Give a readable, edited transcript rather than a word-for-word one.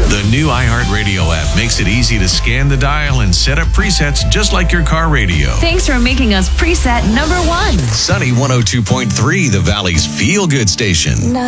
The new iHeartRadio app makes it easy to scan the dial and set up presets just like your car radio. Thanks for making us preset number one. Sunny 102.3, the Valley's feel-good station.